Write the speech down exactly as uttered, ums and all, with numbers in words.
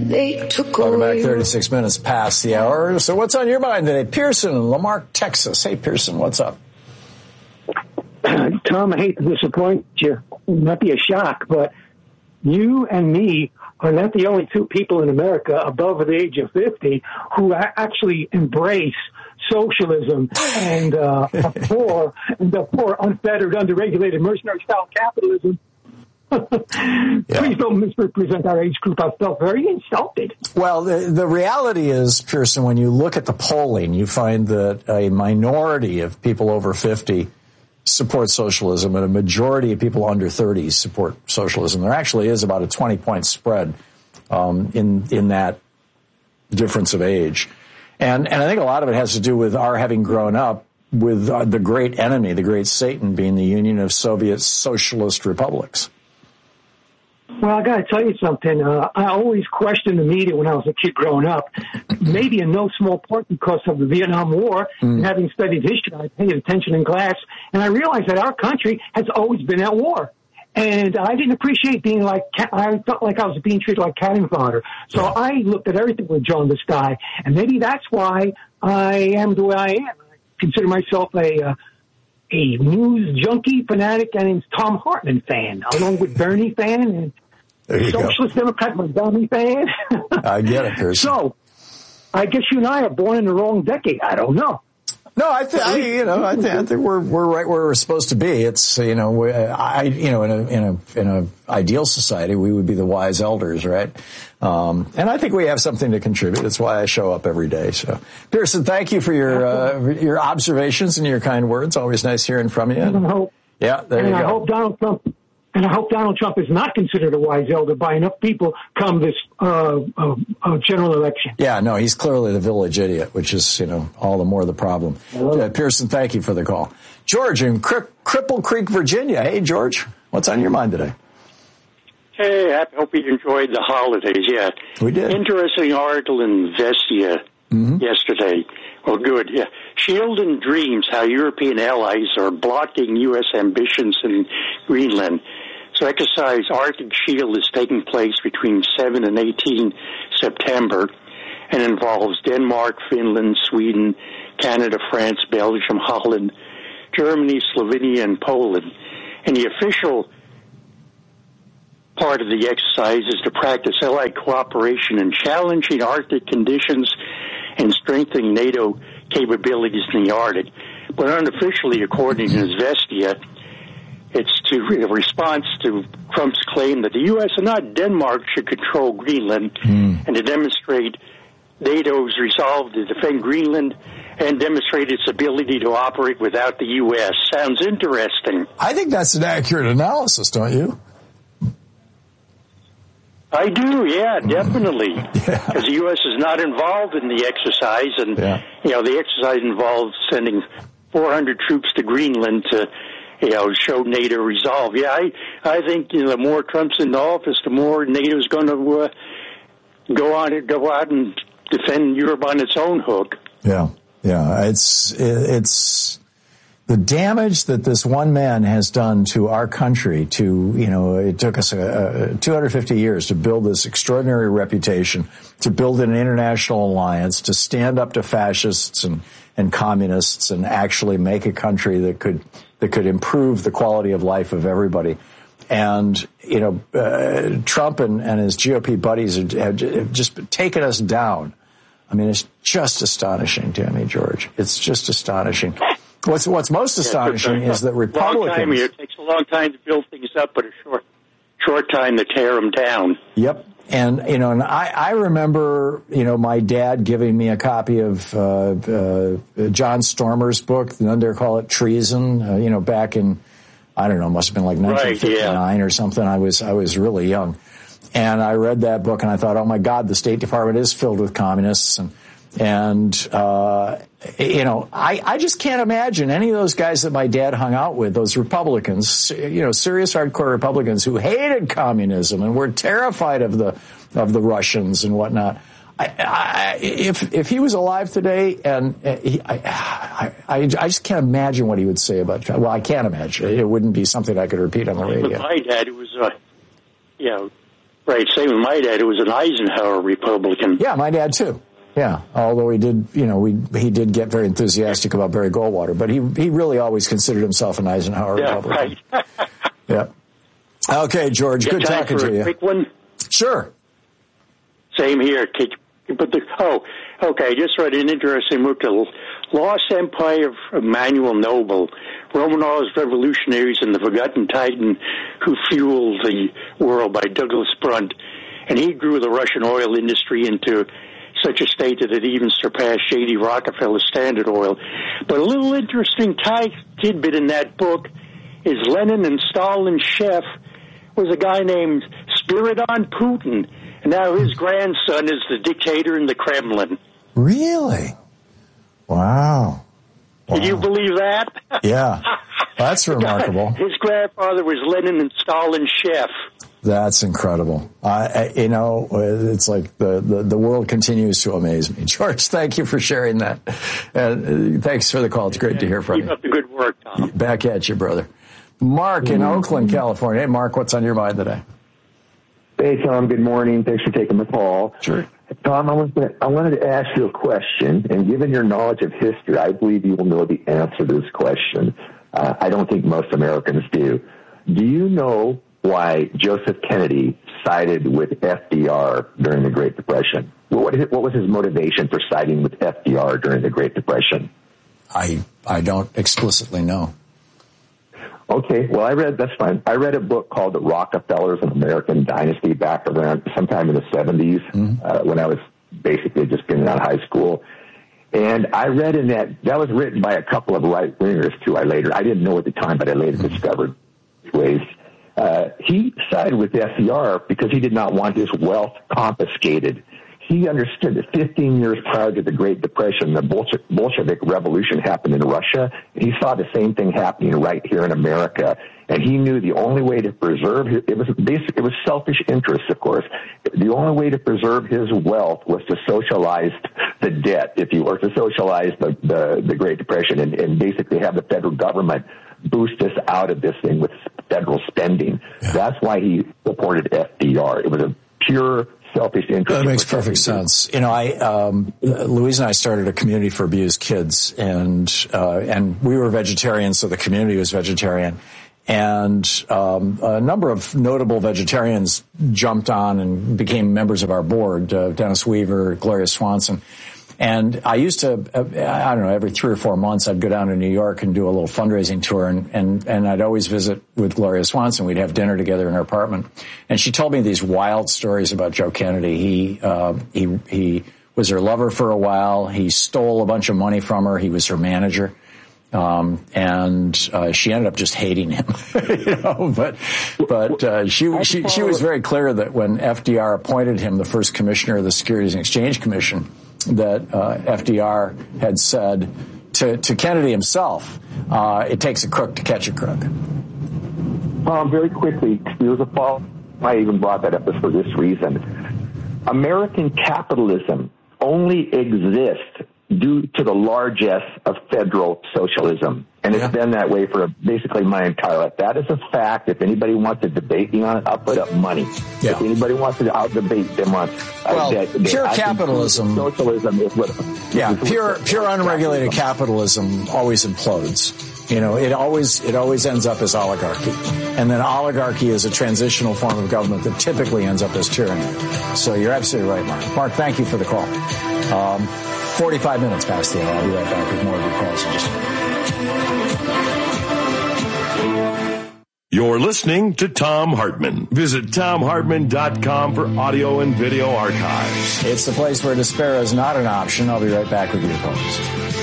they took Welcome away. back, thirty-six minutes past the hour. So what's on your mind today? Pearson in Lamarck, Texas. Hey, Pearson, what's up? Tom, I hate to disappoint you. It might be a shock, but you and me are not the only two people in America above the age of fifty who actually embrace socialism and uh, abhor and abhor unfettered, underregulated, mercenary-style capitalism. Yeah. Please don't misrepresent our age group. I felt very insulted. Well, the, the reality is, Pearson, when you look at the polling, you find that a minority of people over fifty support socialism and a majority of people under thirty support socialism. There actually is about a twenty-point spread um, in in that difference of age. And, and I think a lot of it has to do with our having grown up with uh, the great enemy, the great Satan, being the Union of Soviet Socialist Republics. Well, I got to tell you something. Uh, I always questioned the media when I was a kid growing up, maybe in no small part because of the Vietnam War. Mm. And having studied history, I paid attention in class, and I realized that our country has always been at war. And I didn't appreciate being like, I felt like I was being treated like cannon fodder. So yeah. I looked at everything with jaundiced eye, and maybe that's why I am the way I am. I consider myself a uh, a news junkie, fanatic, and Tom Hartman fan, along with Bernie fan and Socialist go. Democrat Montgomery fan. I get it, Pearson. So, I guess you and I are born in the wrong decade. I don't know. No, I think, you know, I think, I think we're, we're right where we're supposed to be. It's, you know, we, I, you know, in a, in a, in a ideal society, we would be the wise elders, right? Um, and I think we have something to contribute. That's why I show up every day. So, Pearson, thank you for your, uh, your observations and your kind words. Always nice hearing from you. And I hope, yeah, there and you I go. hope Donald Trump, and I hope Donald Trump is not considered a wise elder by enough people come this uh, uh, uh, general election. Yeah, no, he's clearly the village idiot, which is, you know, all the more the problem. Uh, Pearson, thank you for the call. George in Cri- Cripple Creek, Virginia. Hey, George, what's on your mind today? Hey, I hope you enjoyed the holidays. Yeah, we did. Interesting article in Vestia mm-hmm. yesterday. Well, good. Yeah, Shield and Dreams: How European Allies Are Blocking U S Ambitions in Greenland. So, exercise Arctic Shield is taking place between seventh and eighteenth September, and involves Denmark, Finland, Sweden, Canada, France, Belgium, Holland, Germany, Slovenia, and Poland. And the official part of the exercise is to practice allied cooperation in challenging Arctic conditions and strengthening NATO capabilities in the Arctic. But unofficially, according to Vestia, it's to a response to Trump's claim that the U S and not Denmark should control Greenland, mm. and to demonstrate NATO's resolve to defend Greenland and demonstrate its ability to operate without the U S. Sounds interesting. I think that's an accurate analysis, don't you? I do, yeah, definitely. Because yeah. the U S is not involved in the exercise, and yeah. you know the exercise involves sending four hundred troops to Greenland to, you know, show NATO resolve. Yeah, I I think you know, the more Trump's in office, the more NATO's going to uh, go on go out and defend Europe on its own hook. Yeah, yeah, it's it's. The damage that this one man has done to our country, to, you know, it took us uh, two hundred fifty years to build this extraordinary reputation, to build an international alliance, to stand up to fascists and, and communists and actually make a country that could, that could improve the quality of life of everybody. And, you know, uh, Trump and, and his G O P buddies have, have just taken us down. I mean, it's just astonishing, Tammy George. It's just astonishing. What's what's most astonishing yeah, is that Republicans... Long time here. It takes a long time to build things up, but a short short time to tear them down. Yep. And, you know, and I, I remember, you know, my dad giving me a copy of uh, uh, John Stormer's book, None Dare Call It Treason, uh, you know, back in, I don't know, must have been like nineteen fifty-nine right, yeah. or something. I was I was really young. And I read that book and I thought, oh, my God, the State Department is filled with communists. And, and uh, you know, I, I just can't imagine any of those guys that my dad hung out with, those Republicans, you know, serious hardcore Republicans who hated communism and were terrified of the of the Russians and whatnot. I, I, if if he was alive today, and he, I, I, I just can't imagine what he would say about Trump. Well, I can't imagine. It wouldn't be something I could repeat on the radio. With my dad, who was, uh, you know, Right, same with my dad, who was an Eisenhower Republican. Yeah, my dad too. Yeah, although he did, you know, we he did get very enthusiastic about Barry Goldwater, but he he really always considered himself an Eisenhower yeah, Republican. Right. Yeah. Okay, George, Get good time talking for to a you. Quick one. Sure. Same here. But the oh, okay. I just read an interesting book, The Lost Empire of Emmanuel Noble, Romanov's Revolutionaries and the Forgotten Titan Who Fueled the World by Douglas Brunt. And he grew the Russian oil industry into such a state that it even surpassed Shady Rockefeller Standard Oil. But a little interesting tidbit in that book is Lenin and Stalin's chef was a guy named Spiridon Putin. And now his grandson is the dictator in the Kremlin. Really? Wow. Wow. Can you believe that? Yeah. That's remarkable. His grandfather was Lenin and Stalin's chef. That's incredible. Uh, you know, it's like the, the, the world continues to amaze me. George, thank you for sharing that. Uh, thanks for the call. It's great yeah, to hear from keep you. Keep up the good work, Tom. Back at you, brother. Mark in Oakland, California. Hey, Mark, what's on your mind today? Hey, Tom. Good morning. Thanks for taking the call. Sure. Tom, I wanted, to, I wanted to ask you a question, and given your knowledge of history, I believe you will know the answer to this question. Uh, I don't think most Americans do. Do you know why Joseph Kennedy sided with F D R during the Great Depression? What, what was his motivation for siding with F D R during the Great Depression? I I don't explicitly know. Okay, well, I read, that's fine. I read a book called The Rockefellers, an American Dynasty, back around sometime in the seventies, mm-hmm. uh, when I was basically just getting out of high school. And I read in that, that was written by a couple of right-wingers, too, I later, I didn't know at the time, but I later mm-hmm. discovered ways. Uh, he sided with F D R because he did not want his wealth confiscated. He understood that fifteen years prior to the Great Depression, the Bolshevik Revolution happened in Russia. He saw the same thing happening right here in America. And he knew the only way to preserve his, it was basic, it was selfish interests, of course. The only way to preserve his wealth was to socialize the debt, if you were to socialize the, the, the Great Depression and, and basically have the federal government boost us out of this thing with federal spending. Yeah. That's why he supported F D R. It was a pure selfish interest. That makes perfect sense. You know, I, um, Louise and I started a community for abused kids, and, uh, and we were vegetarians, so the community was vegetarian. And, um, a number of notable vegetarians jumped on and became members of our board, uh, Dennis Weaver, Gloria Swanson. And I used to, uh, I don't know, every three or four months I'd go down to New York and do a little fundraising tour, and, and, and I'd always visit with Gloria Swanson. We'd have dinner together in her apartment. And she told me these wild stories about Joe Kennedy. He, uh, he, he was her lover for a while. He stole a bunch of money from her. He was her manager. Um, and, uh, she ended up just hating him, you know, but, but, uh, she, she, she was very clear that when F D R appointed him the first commissioner of the Securities and Exchange Commission, that, uh, F D R had said to, to Kennedy himself, uh, it takes a crook to catch a crook. Um, very quickly, there was a fall. I even brought that up for this reason. American capitalism only exists due to the largesse of federal socialism. And it's yeah. been that way for basically my entire life. That is a fact. If anybody wants to debate me on it, I'll put up money. Yeah. If anybody wants to out debate them on well, uh, they, pure I capitalism. Socialism is what. Yeah, is pure what, pure unregulated capitalism. capitalism always implodes. You know, it always it always ends up as oligarchy, and then oligarchy is a transitional form of government that typically ends up as tyranny. So you're absolutely right, Mark. Mark, thank you for the call. Um, forty-five minutes past the hour. I'll be right back with more of your calls in just a minute. You're listening to Thom Hartmann. Visit Thom Hartmann dot com for audio and video archives. It's the place where despair is not an option. I'll be right back with your calls.